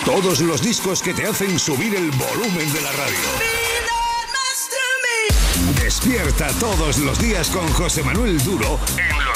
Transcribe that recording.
Todos los discos que te hacen subir el volumen de la radio. Despierta todos los días con José Manuel Duro en Los